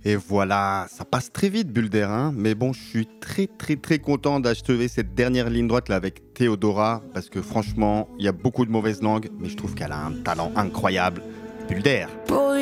Et voilà, ça passe très vite, Bulle d'air, hein. Mais bon, je suis très très très content d'achever cette dernière ligne droite là avec Théodora, parce que franchement, il y a beaucoup de mauvaises langues, mais je trouve qu'elle a un talent incroyable. Bulle d'air.